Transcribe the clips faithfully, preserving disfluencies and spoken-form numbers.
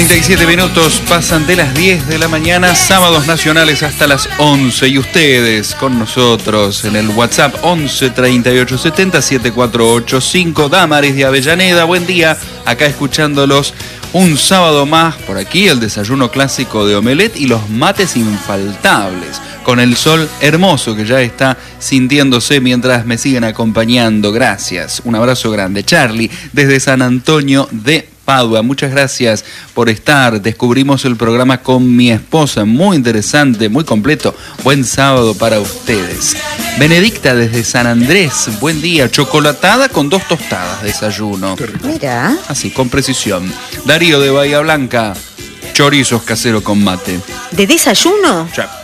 treinta y siete minutos pasan de las diez de la mañana, sábados nacionales hasta las once. Y ustedes con nosotros en el WhatsApp once treinta y ocho setenta setenta y cuatro ochenta y cinco. Damaris de Avellaneda, buen día. Acá escuchándolos un sábado más por aquí, el desayuno clásico de omelette y los mates infaltables. Con el sol hermoso que ya está sintiéndose mientras me siguen acompañando. Gracias. Un abrazo grande. Charlie, desde San Antonio de Padua, muchas gracias por estar. Descubrimos el programa con mi esposa, muy interesante, muy completo. Buen sábado para ustedes. Benedicta desde San Andrés, buen día. Chocolatada con dos tostadas, desayuno. Mira. Así, con precisión. Darío de Bahía Blanca, chorizos caseros con mate. ¿De desayuno? Ya.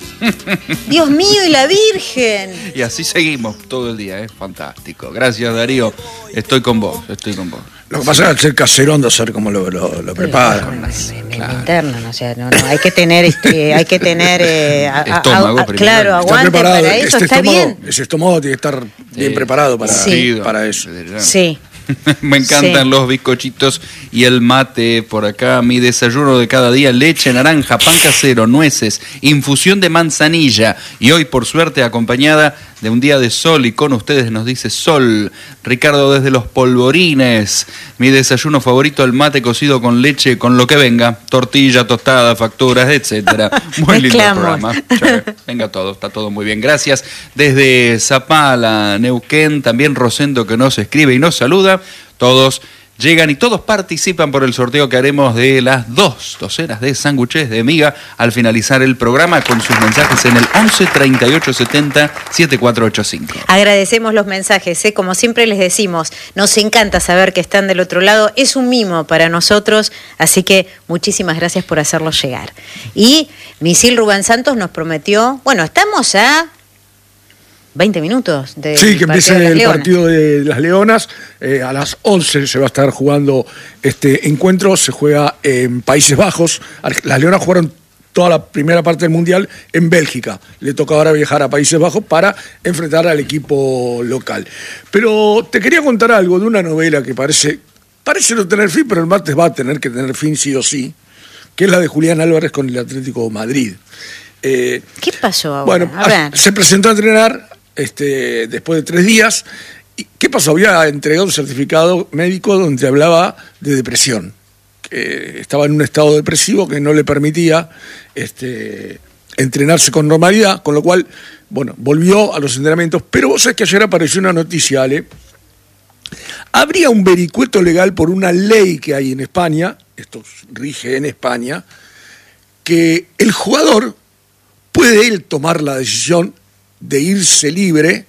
Dios mío, y la Virgen. Y así seguimos todo el día, es fantástico. Gracias, Darío. Estoy con vos, estoy con vos. Lo que pasa es que al ser casero anda a ser como lo, lo, lo preparan. Claro. Interno, no, o sea, no, no, hay que tener, este, hay que tener eh, a, estómago, a, a, claro, aguante para eso, este está estómago, bien. Ese estómago tiene que estar bien eh, preparado para, sí. para eso. Sí. Me encantan sí. los bizcochitos y el mate por acá. Mi desayuno de cada día: leche, naranja, pan casero, nueces, infusión de manzanilla. Y hoy, por suerte, acompañada de un día de sol. Y con ustedes nos dice Sol. Ricardo desde Los Polvorines. Mi desayuno favorito: el mate cocido con leche, con lo que venga. Tortilla, tostada, facturas, etcétera. Muy lindo el programa. Venga todo, está todo muy bien. Gracias. Desde Zapala, Neuquén, también Rosendo, que nos escribe y nos saluda. Todos llegan y todos participan por el sorteo que haremos de las dos docenas de sándwiches de miga al finalizar el programa, con sus mensajes en el once treinta y ocho setenta setenta y cuatro ochenta y cinco. Agradecemos los mensajes, ¿eh? Como siempre les decimos, nos encanta saber que están del otro lado, es un mimo para nosotros, así que muchísimas gracias por hacerlos llegar. Y Misil Rubén Santos nos prometió, bueno, estamos a veinte minutos de Sí, que empiece el Leonas. partido de las Leonas. Eh, a las once se va a estar jugando este encuentro. Se juega en Países Bajos. Las Leonas jugaron toda la primera parte del Mundial en Bélgica. Le toca ahora viajar a Países Bajos para enfrentar al equipo local. Pero te quería contar algo de una novela que parece, parece no tener fin, pero el martes va a tener que tener fin sí o sí, que es la de Julián Álvarez con el Atlético de Madrid. Eh, ¿Qué pasó ahora? Bueno, a ver. se presentó a entrenar Este, después de tres días. ¿Y qué pasó? Había entregado un certificado médico donde hablaba de depresión, que estaba en un estado depresivo que no le permitía este, entrenarse con normalidad, con lo cual, bueno, volvió a los entrenamientos. Pero vos sabés que ayer apareció una noticia, Ale. Habría un vericueto legal por una ley que hay en España, esto rige en España, que el jugador puede él tomar la decisión de irse libre,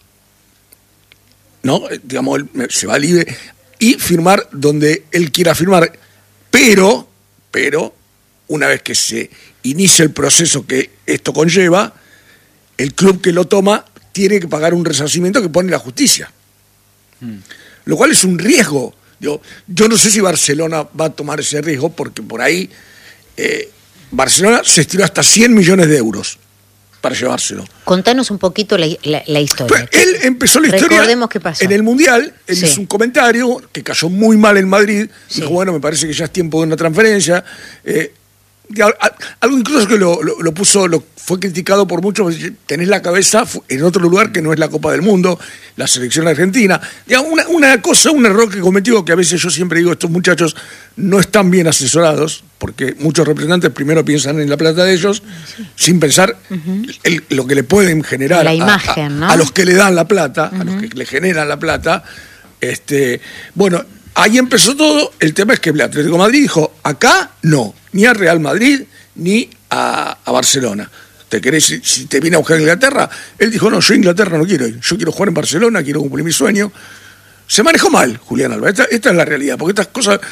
¿no? Digamos, él se va libre y firmar donde él quiera firmar, pero, pero, una vez que se inicia el proceso que esto conlleva, el club que lo toma tiene que pagar un resarcimiento que pone la justicia. Hmm. Lo cual es un riesgo. Yo, yo no sé si Barcelona va a tomar ese riesgo, porque por ahí eh, Barcelona se estiró hasta cien millones de euros para llevárselo. Contanos un poquito la, la, la historia. Pues él empezó la historia. Recordemos qué pasó. En el Mundial, él sí. hizo un comentario que cayó muy mal en Madrid. Sí. Dijo, bueno, me parece que ya es tiempo de una transferencia. Eh, algo incluso que lo, lo, lo puso, lo fue criticado por muchos. Tenés la cabeza en otro lugar que no es la Copa del Mundo, la selección argentina. Digamos, una, una cosa, un error que cometió, que a veces yo siempre digo, estos muchachos no están bien asesorados, porque muchos representantes primero piensan en la plata de ellos, sí. sin pensar uh-huh. el, lo que le pueden generar la imagen, a, a, ¿no? a los que le dan la plata, uh-huh. a los que le generan la plata. Este, bueno, ahí empezó todo. El tema es que el Atlético de Madrid dijo, acá no, ni a Real Madrid, ni a, a Barcelona. ¿Te querés, si, si te viene a buscar Inglaterra? Él dijo, no, yo a Inglaterra no quiero ir, yo quiero jugar en Barcelona, quiero cumplir mi sueño. Se manejó mal Julián Álvarez, esta, esta es la realidad, porque estas cosas